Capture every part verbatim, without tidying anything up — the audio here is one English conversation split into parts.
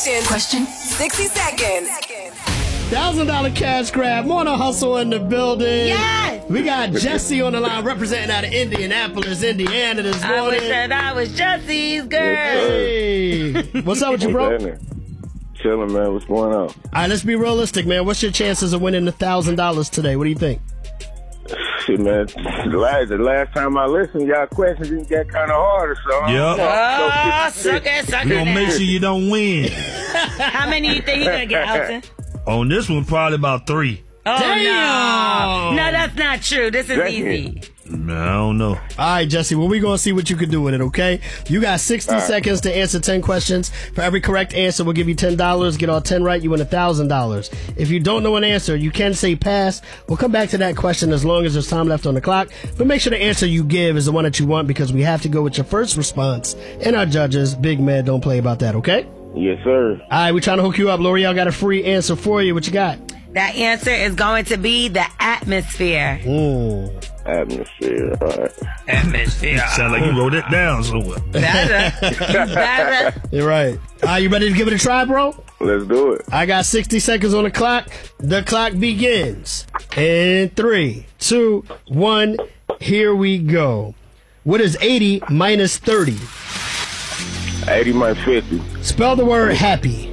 question. Question. sixty seconds. Thousand dollar cash grab. Morning Hustle in the building. Yes. We got Jesse on the line representing out of Indianapolis, Indiana this morning. I wish that I was Jesse's girl. Hey. What's up with you, bro? Chilling, man. What's going on? All right, let's be realistic, man. What's your chances of winning the thousand dollars today? What do you think? Shit, man. The last, the last time I listened, y'all questions didn't get kind of harder, so. Yep. Oh, suck it, suck it. We're going to make now. sure you don't win. How many you think you going to get, Elton? On this one, probably about three. Oh, Damn. no. No, that's not true. This is Damn. easy. Man, I don't know. All right, Jesse, well, we're going to see what you can do with it, okay? You got sixty right. seconds to answer ten questions. For every correct answer, we'll give you ten dollars. Get all ten right, you win one thousand dollars. If you don't know an answer, you can say pass. We'll come back to that question as long as there's time left on the clock. But make sure the answer you give is the one that you want because we have to go with your first response. And our judges, Big Man, don't play about that, okay? Yes, sir. All right, we're trying to hook you up. L'Oreal got a free answer for you. What you got? That answer is going to be the atmosphere. Mm. Atmosphere, all right. Atmosphere. Sound like you wrote it down somewhere. Better. Better. You're right. Are you ready to give it a try, bro? Let's do it. I got sixty seconds on the clock. The clock begins. In three, two, one, here we go. What is eighty minus thirty? eighty minus fifty. Spell the word happy.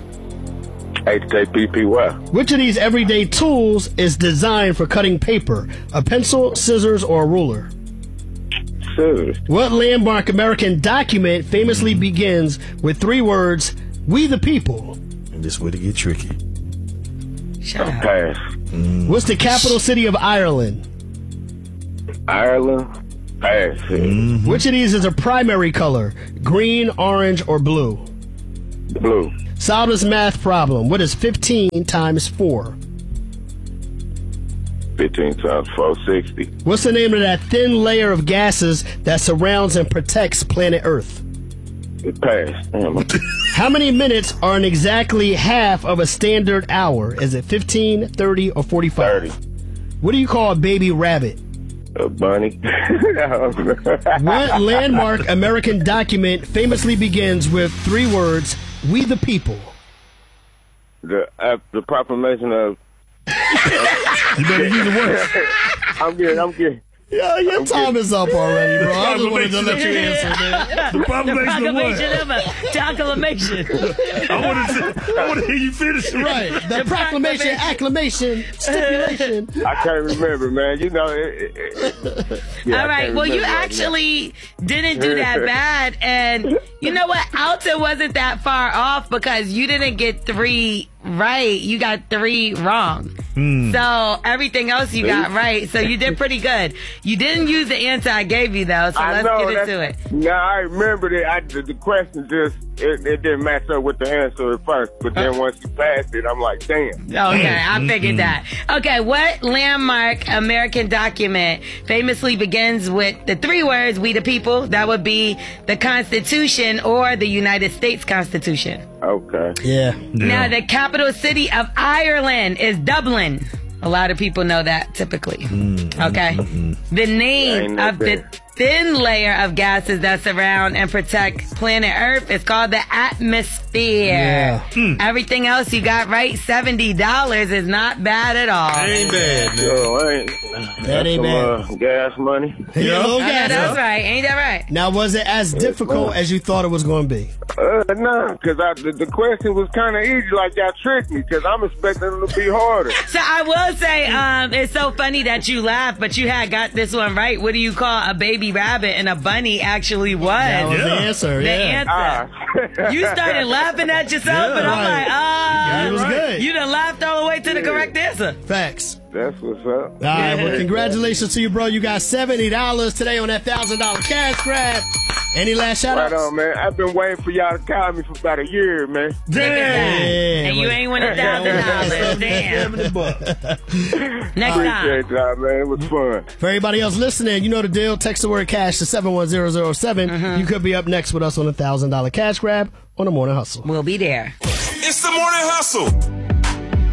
H T P P Y. Which of these everyday tools is designed for cutting paper? A pencil, scissors, or a ruler? Scissors. What landmark American document famously begins with three words, "We the people"? And this way to get tricky. Shut up. Pass. What's the capital city of Ireland? Ireland. Pass. Mm-hmm. Which of these is a primary color? Green, orange, or blue? Blue. Solve this math problem. What is fifteen times four? fifteen times four, sixty. What's the name of that thin layer of gases that surrounds and protects planet Earth? Pass. Damn. How many minutes are in exactly half of a standard hour? Is it fifteen, thirty, or forty-five? thirty. What do you call a baby rabbit? A bunny. What landmark American document famously begins with three words, "We the people"? The, uh, the proclamation of. You better use the words. I'm good. I'm good. Yeah, your time is up already, bro. I just wanted to let you answer, man. The proclamation of what? Proclamation of a proclamation. I want to I want to hear you finish it. Right. The proclamation, acclamation, stipulation. I can't remember, man. You know. It, it, it, yeah, All right. Well, you actually didn't do that bad. And you know what? Alton wasn't that far off because you didn't get three right. You got three wrong. Mm. So everything else you got right. So you did pretty good. You didn't use the answer I gave you, though. So I let's know, get into it. Yeah, I remember that. I, the, the question just, it, it didn't match up with the answer at first. But then once you passed it, I'm like, damn. Okay, I figured that. Okay, what landmark American document famously begins with the three words, "We the people"? That would be the Constitution or the United States Constitution. Okay. Yeah. Now, the capital city of Ireland is Dublin. A lot of people know that typically. Mm, okay. Mm, mm, mm. The name Ain't of no the bad. thin layer of gases that surround and protect planet Earth is called the atmosphere. Yeah. Mm. Everything else you got right, seventy dollars is not bad at all. Ain't bad, man. So, ain't, That ain't some, bad. Uh, gas money. Yeah. Oh, no, that's right. Ain't that right? Now, was it as difficult as you thought it was going to be? Uh, no, because the, the question was kind of easy, like y'all tricked me, because I'm expecting them to be harder. So I will say, um, it's so funny that you laugh, but you had got this one right. What do you call a baby rabbit? And a bunny actually was. That was Yeah. the answer, The yeah. answer. Ah. You started laughing at yourself, Yeah, and I'm right. like, ah. It was good. You done laughed all the way to the correct answer. Facts. That's what's up. All right, well, congratulations to you, bro. You got seventy dollars today on that one thousand dollars cash grab. Any last shout Right outs? on, man. I've been waiting for y'all to call me for about a year, man. Damn. And you ain't win a thousand dollars. Damn. Next time. Appreciate y'all, man. It was fun. For everybody else listening, you know the deal. Text the word cash to seven one zero zero seven. Mm-hmm. You could be up next with us on a one thousand dollars cash grab on the Morning Hustle. We'll be there. It's the Morning Hustle.